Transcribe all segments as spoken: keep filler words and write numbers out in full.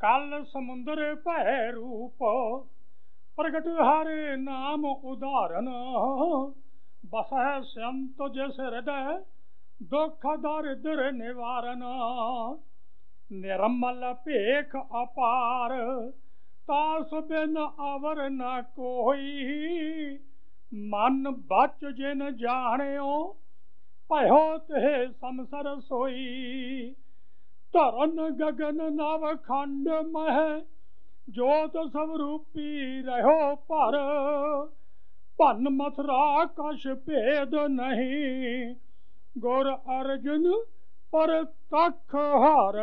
कल समुंदर भय रूप प्रगट हरे नाम उदाहरण बसह संत जिस हृदय दुख दरिद्र निवारण निर्मल भेख अपार तास बिन अवर न कोई मन बच जिन जानियो भयो ते समसर सोई धरन गगन नव खंड मह जोत स्वरूपी रहो पर भन मथुरा कछ भेद नहीं गुर अर्जुन पर तख हर।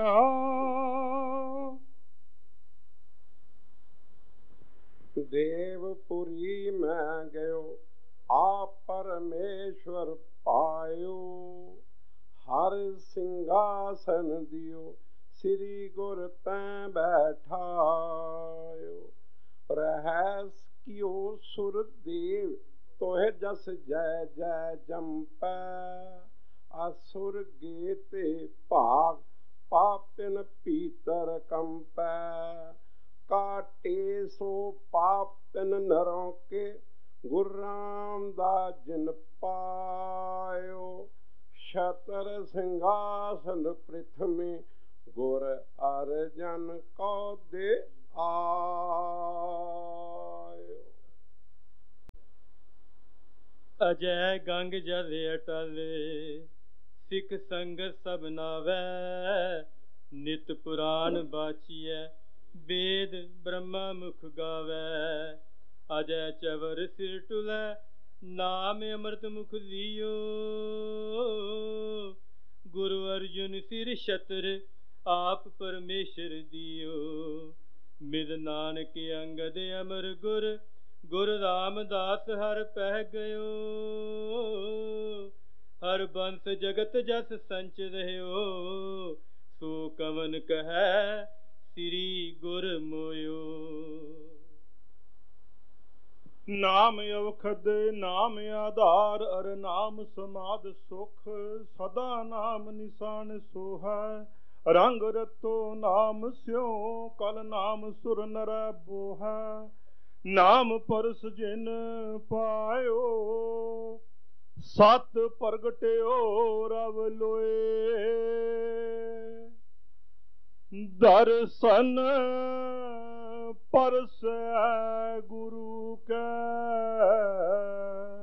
देवपुरी मैं गयो आप परमेश्वर पायो हर सिंहासन दियो श्री गुर तैं बैठायो रहस कियो सुरदेव तोहे जस जय जय जंपै असुर गेते भाग पापिन पीतर कंपै काटे सो पापिन नरों के गुरु रामदास जिन पायो छतर सिंहासन पृथ्वी गुर अर्जन को दे आयो। अजय गंग जल अटल सिख संग सब नावै नित पुराण बाचिए वेद ब्रह्मा मुख गावै अजय चवर सिर टुलै नाम अमृत मुख लियो गुरु अर्जुन सिर छत्र आप परमेश्वर दियो मिल नानक अंगद अमर गुर गुरु रामदास हर पह गयो हर बंस जगत जस संच रह्यो सो कवन कह श्री गुर मोयो। नाम अवखद नाम आधार अर नाम समाध सुख सदा नाम निशान सोहा रंग रतो नाम स्यो कल नाम सुर नर बोहा नाम परस जिन पायो सत प्रगट्यो रव लोए दर्शन परस गुरु के